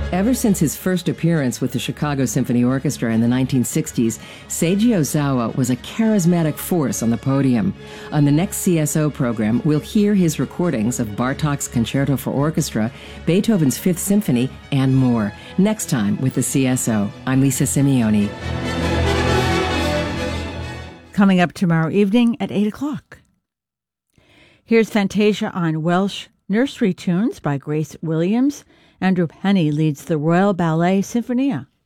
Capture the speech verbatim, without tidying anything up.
Ever since his first appearance with the Chicago Symphony Orchestra in the nineteen sixties, Seiji Ozawa was a charismatic force on the podium. On the next C S O program, we'll hear his recordings of Bartók's Concerto for Orchestra, Beethoven's Fifth Symphony, and more. Next time with the C S O. I'm Lisa Simeone. Coming up tomorrow evening at eight o'clock. Here's Fantasia on Welsh Nursery Tunes by Grace Williams. Andrew Penny leads the Royal Ballet Sinfonia.